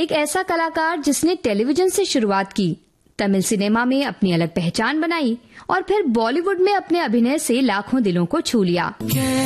एक ऐसा कलाकार जिसने टेलीविजन से शुरुआत की, तमिल सिनेमा में अपनी अलग पहचान बनाई और फिर बॉलीवुड में अपने अभिनय से लाखों दिलों को छू लिया।